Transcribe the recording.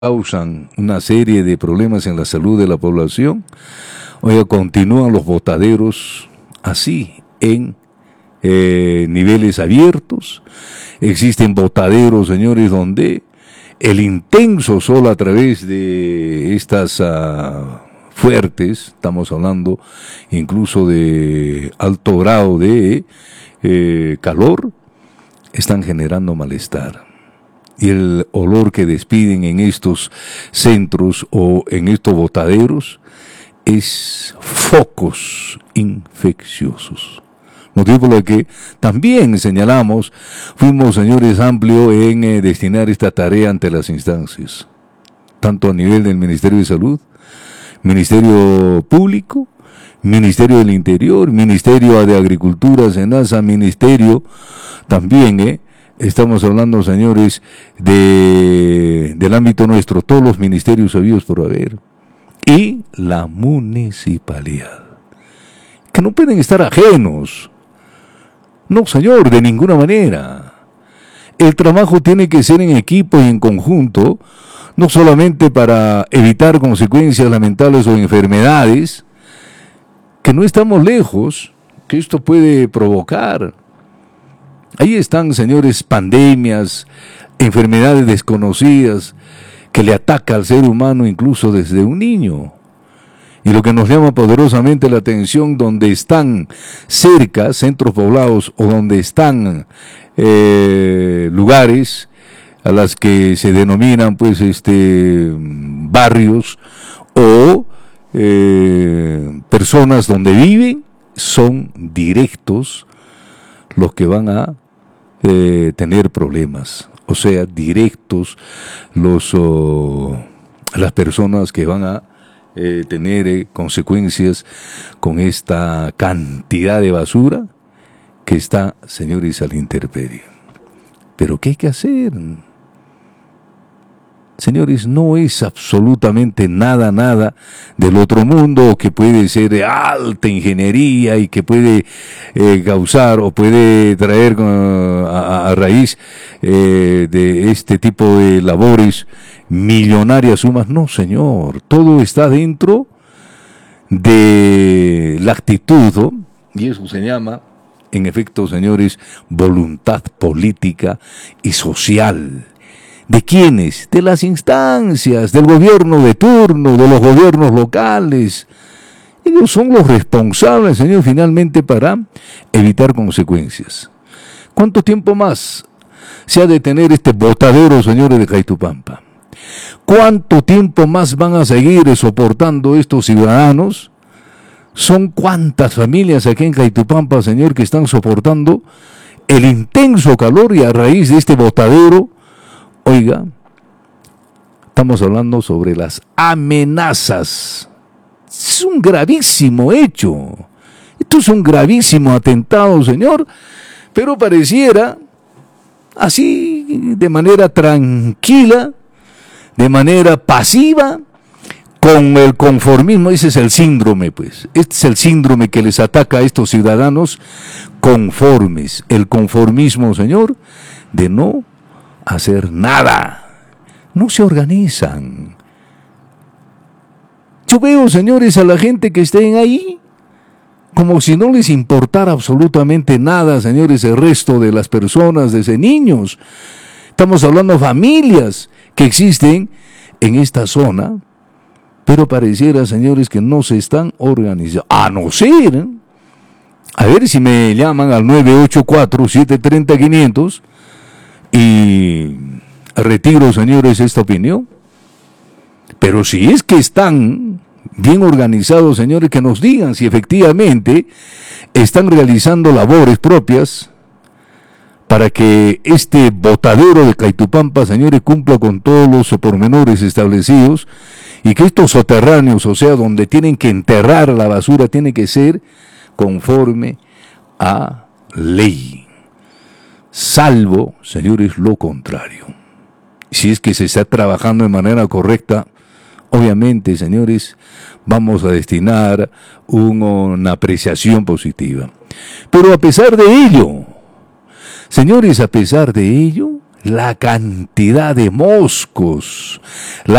causan una serie de problemas en la salud de la población. Oiga, continúan los botaderos así, en niveles abiertos. Existen botaderos, señores, donde el intenso sol a través de estas fuertes, estamos hablando incluso de alto grado de calor, están generando malestar. Y el olor que despiden en estos centros o en estos botaderos es focos infecciosos. Motivo por el que también señalamos, fuimos, señores, amplio en destinar esta tarea ante las instancias, tanto a nivel del Ministerio de Salud, Ministerio Público, Ministerio del Interior, Ministerio de Agricultura, SENASA, Ministerio también, estamos hablando, señores, del ámbito nuestro, todos los ministerios habidos por haber, y la municipalidad, que no pueden estar ajenos. No, señor, de ninguna manera. El trabajo tiene que ser en equipo y en conjunto, no solamente para evitar consecuencias lamentables o enfermedades, que no estamos lejos, que esto puede provocar. Ahí están, señores, pandemias, enfermedades desconocidas, que le ataca al ser humano incluso desde un niño. Y lo que nos llama poderosamente la atención, donde están cerca centros poblados o donde están lugares a las que se denominan pues barrios o personas donde viven, son directos los que van a tener problemas. O sea, directos las personas que van a tener consecuencias con esta cantidad de basura que está, señores, a la intemperie. Pero ¿qué hay que hacer? Señores, no es absolutamente nada del otro mundo, que puede ser de alta ingeniería y que puede causar o puede traer a raíz de este tipo de labores millonarias sumas. No, señor, todo está dentro de la actitud, ¿no? Y eso se llama, en efecto, señores, voluntad política y social. ¿De quiénes? De las instancias, del gobierno de turno, de los gobiernos locales. Ellos son los responsables, señor, finalmente, para evitar consecuencias. ¿Cuánto tiempo más se ha de tener este botadero, señores, de Caitupampa? ¿Cuánto tiempo más van a seguir soportando estos ciudadanos? Son cuántas familias aquí en Caitupampa, señor, que están soportando el intenso calor, y a raíz de este botadero, oiga, estamos hablando sobre las amenazas. Es un gravísimo hecho. Esto es un gravísimo atentado, señor, pero pareciera así, de manera tranquila, de manera pasiva, con el conformismo. Ese es el síndrome, pues. Este es el síndrome que les ataca a estos ciudadanos conformes. El conformismo, señor, de no hacer nada. No se organizan. Yo veo, señores, a la gente que estén ahí como si no les importara absolutamente nada, señores, el resto de las personas, desde niños. Estamos hablando de familias que existen en esta zona, pero pareciera, señores, que no se están organizando. A no ser, a ver si me llaman al 984-730-500 y retiro, señores, esta opinión. Pero si es que están bien organizados, señores, que nos digan si efectivamente están realizando labores propias para que este botadero de Caitupampa, señores, cumpla con todos los pormenores establecidos, y que estos soterráneos, o sea, donde tienen que enterrar la basura, tiene que ser conforme a ley. Salvo, señores, lo contrario. Si es que se está trabajando de manera correcta, obviamente, señores, vamos a destinar una apreciación positiva. Pero a pesar de ello, señores, a pesar de ello, la cantidad de moscos,